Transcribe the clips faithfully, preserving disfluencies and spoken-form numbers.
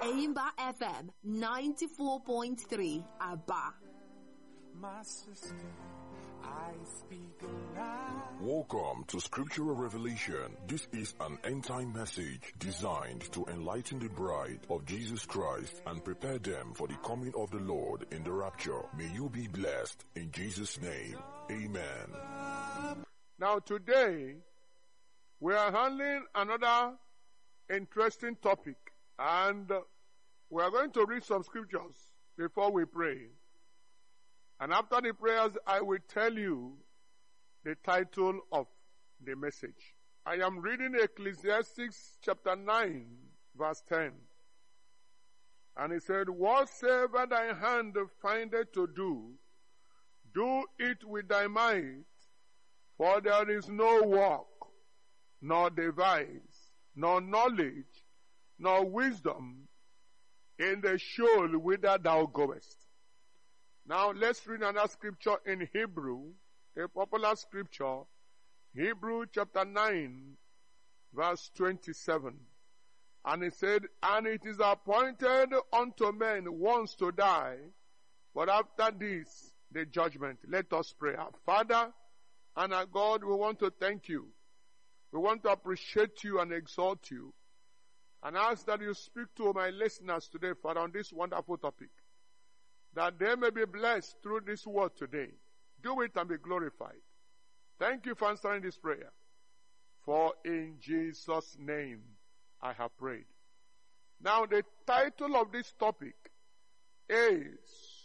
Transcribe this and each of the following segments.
Aimba F M ninety-four point three Aba. My sister, I speak alive. Welcome to Scriptural Revelation. This is an end-time message designed to enlighten the bride of Jesus Christ and prepare them for the coming of the Lord in the rapture. May you be blessed in Jesus' name. Amen. Now today, we are handling another interesting topic, and we are going to read some scriptures before we pray. And after the prayers, I will tell you the title of the message. I am reading Ecclesiastes chapter nine, verse ten. And it said, whatsoever thy hand findeth to do, do it with thy might, for there is no work, nor device, nor knowledge, nor wisdom in the shoal whither thou goest. Now let's read another scripture in Hebrew, a popular scripture, Hebrew chapter nine, verse twenty-seven. And it said, and it is appointed unto men once to die, but after this, the judgment. Let us pray. Our Father and our God, we want to thank you. We want to appreciate you and exalt you, and ask that you speak to my listeners today, Father, on this wonderful topic, that they may be blessed through this word today. Do it and be glorified. Thank you for answering this prayer. For in Jesus' name I have prayed. Now the title of this topic is,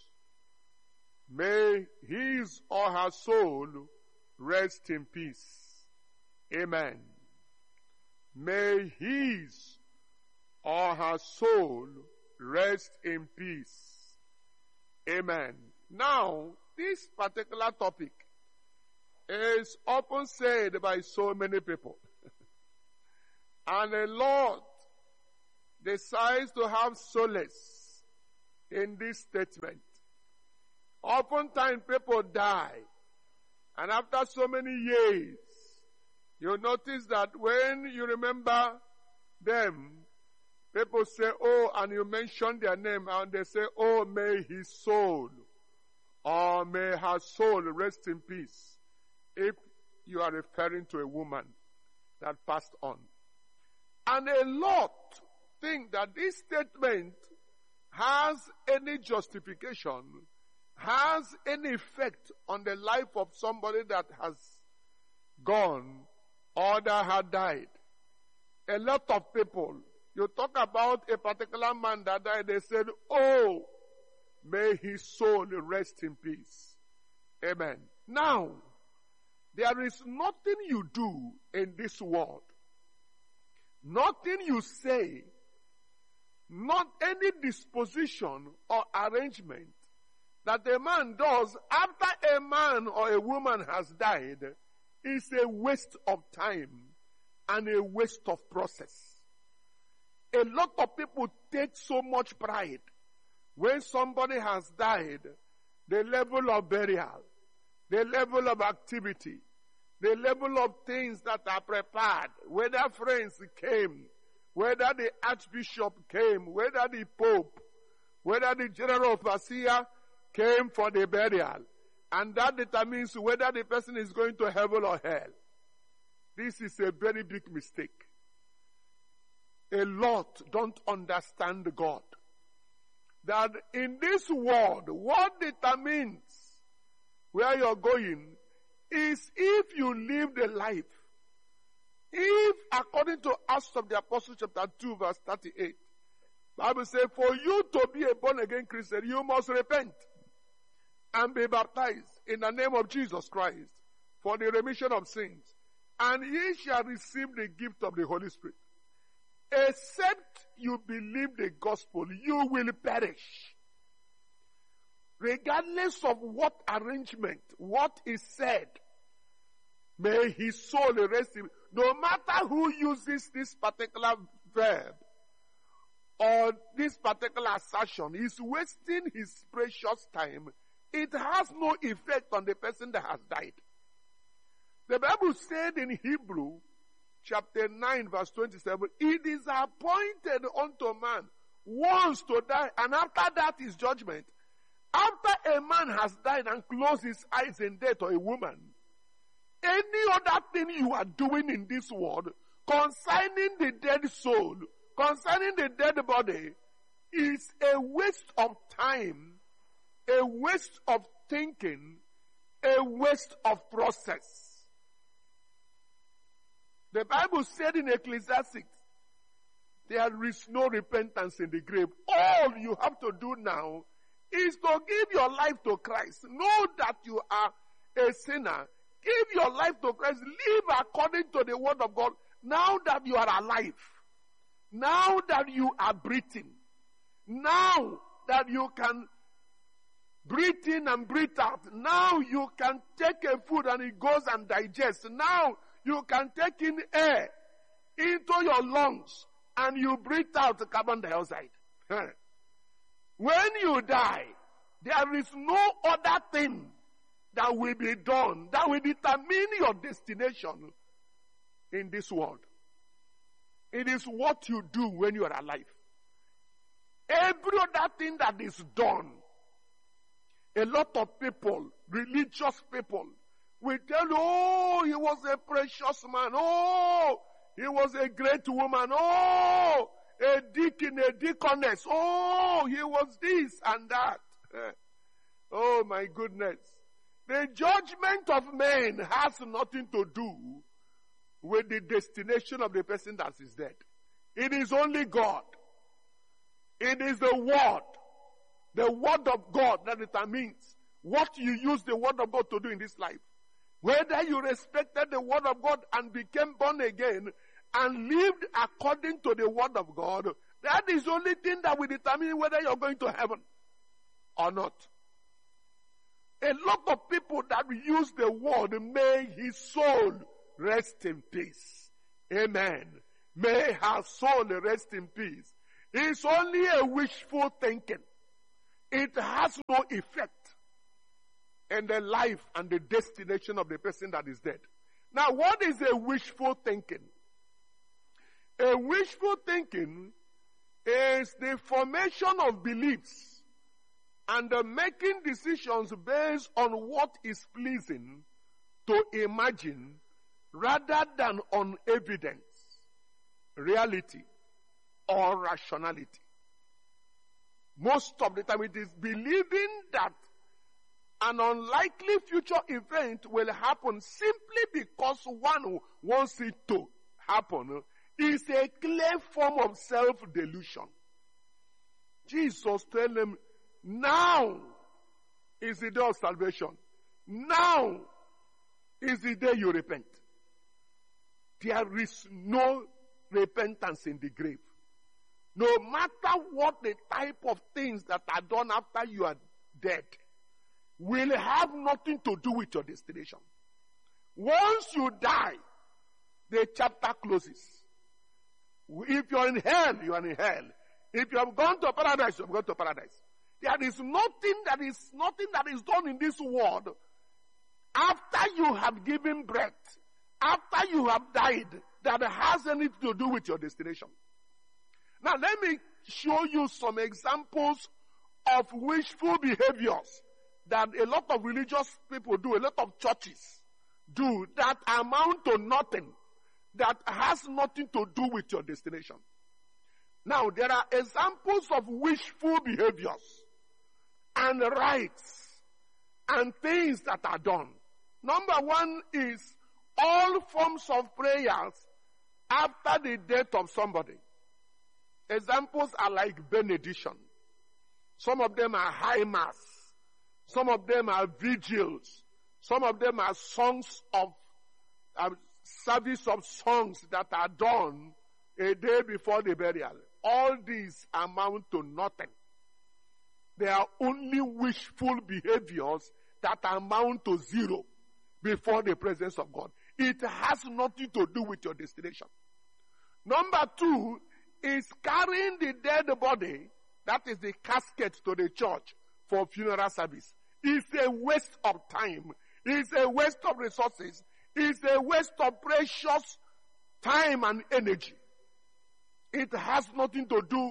May his or her soul rest in peace. Amen. May his or her soul rest in peace. Amen. Now, this particular topic is often said by so many people. And a lot decides to have solace in this statement. Oftentimes people die, and after so many years, you notice that when you remember them, people say, oh, and you mention their name, and they say, oh, may his soul, or may her soul rest in peace, if you are referring to a woman that passed on. And a lot think that this statement has any justification, has any effect on the life of somebody that has gone or that had died. A lot of people, you talk about a particular man that died, they said, oh, may his soul rest in peace. Amen. Now, there is nothing you do in this world, nothing you say, not any disposition or arrangement that a man does after a man or a woman has died is a waste of time and a waste of process. A lot of people take so much pride when somebody has died, the level of burial, the level of activity, the level of things that are prepared, whether friends came, whether the archbishop came, whether the pope, whether the general overseer came for the burial. And that determines whether the person is going to heaven or hell. This is a very big mistake. A lot don't understand God. That in this world, what determines where you're going is if you live the life. If, according to Acts of the Apostles chapter two, verse thirty-eight, Bible says, for you to be a born-again Christian, you must repent and be baptized in the name of Jesus Christ for the remission of sins, and ye shall receive the gift of the Holy Spirit. Except you believe the gospel, you will perish. Regardless of what arrangement, what is said, may his soul rest in. No matter who uses this particular verb or this particular assertion, is wasting his precious time. It has no effect on the person that has died. The Bible said in Hebrew chapter nine verse twenty-seven, it is appointed unto man wants to die, and after that is judgment. After a man has died and closed his eyes in death, or a woman, any other thing you are doing in this world concerning the dead soul, concerning the dead body, is a waste of time, a waste of thinking, a waste of process. The Bible said in Ecclesiastes, there is no repentance in the grave. All you have to do now is to give your life to Christ. Know that you are a sinner. Give your life to Christ. Live according to the word of God. Now that you are alive. Now that you are breathing. Now that you can breathe in and breathe out. Now you can take a food and it goes and digests. Now you can take in air into your lungs and you breathe out the carbon dioxide. When you die, there is no other thing that will be done that will determine your destination in this world. It is what you do when you are alive. Every other thing that is done, a lot of people, religious people, will tell you, oh, he was a precious man. Oh, he was a great woman. Oh, a deacon, a deaconess. Oh, he was this and that. Oh, my goodness. The judgment of men has nothing to do with the destination of the person that is dead. It is only God. It is the word. The word of God that determines what you use the word of God to do in this life. Whether you respected the word of God and became born again and lived according to the word of God, that is the only thing that will determine whether you're going to heaven or not. A lot of people that use the word, may his soul rest in peace. Amen. May her soul rest in peace. It's only a wishful thinking. It has no effect in the life and the destination of the person that is dead. Now, what is a wishful thinking? A wishful thinking is the formation of beliefs and the making decisions based on what is pleasing to imagine rather than on evidence, reality, or rationality. Most of the time it is believing that an unlikely future event will happen simply because one wants it to happen is a clear form of self-delusion. Jesus told them, now is the day of salvation. Now is the day you repent. There is no repentance in the grave. No matter what the type of things that are done after you are dead, will have nothing to do with your destination. Once you die, the chapter closes. If you're in hell, you are in hell. If you have gone to paradise, you have gone to paradise. There is nothing that is nothing that is done in this world after you have given breath, after you have died, that has anything to do with your destination. Now let me show you some examples of wishful behaviors that a lot of religious people do, a lot of churches do, that amount to nothing, that has nothing to do with your destination. Now, there are examples of wishful behaviors and rites and things that are done. Number one is all forms of prayers after the death of somebody. Examples are like benediction. Some of them are high mass. Some of them are vigils. Some of them are songs of, uh, service of songs that are done a day before the burial. All these amount to nothing. They are only wishful behaviors that amount to zero before the presence of God. It has nothing to do with your destination. Number two is carrying the dead body, that is the casket, to the church for funeral service. It's a waste of time. It's a waste of resources. It's a waste of precious time and energy. It has nothing to do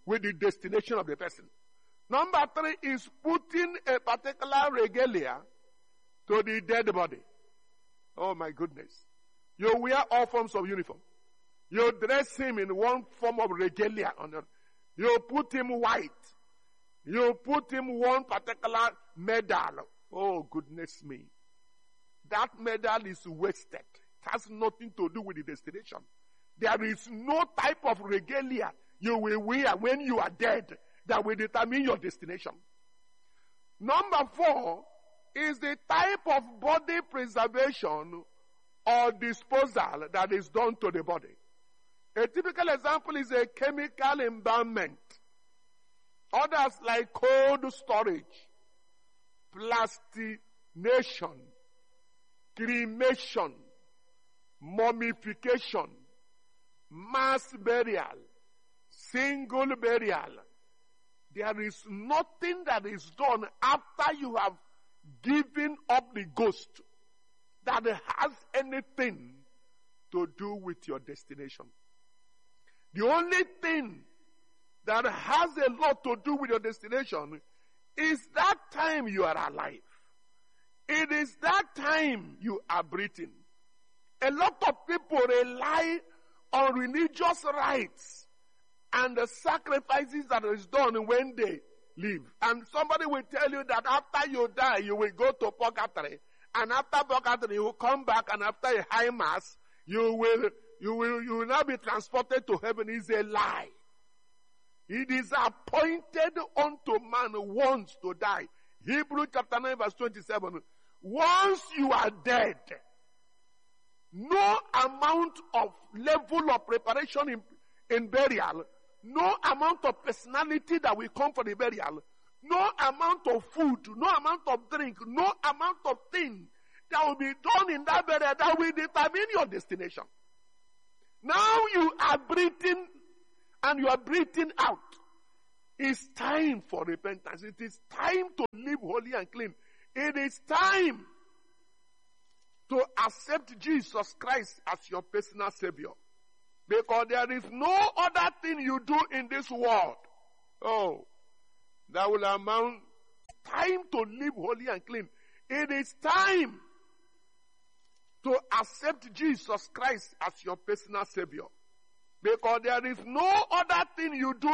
with the destination of the person. Number three is putting a particular regalia to the dead body. Oh my goodness. You wear all forms of uniform. You dress him in one form of regalia. On it. You put him white. You put him one particular medal. Oh goodness me. That medal is wasted. It has nothing to do with the destination. There is no type of regalia you will wear when you are dead that will determine your destination. Number four is the type of body preservation or disposal that is done to the body. A typical example is a chemical embalmment. Others like cold storage, plastination, cremation, mummification, mass burial, single burial. There is nothing that is done after you have given up the ghost that has anything to do with your destination. The only thing that has a lot to do with your destination is that time you are alive. It is that time you are breathing. A lot of people rely on religious rites and the sacrifices that is done when they live. And somebody will tell you that after you die, you will go to purgatory. And after purgatory, you will come back, and after a high mass, you will, you will, you will now be transported to heaven. It's a lie. It is appointed unto man once to die. Hebrews chapter nine verse twenty-seven. Once you are dead, no amount of level of preparation in, in burial, no amount of personality that will come for the burial, no amount of food, no amount of drink, no amount of thing that will be done in that burial that will determine your destination. Now you are breathing and you are breathing out. It's time for repentance. It is time to live holy and clean. It is time to accept Jesus Christ as your personal Savior. Because there is no other thing you do in this world, oh, that will amount time to live holy and clean. It is time to accept Jesus Christ as your personal Savior. Because there is no other thing you do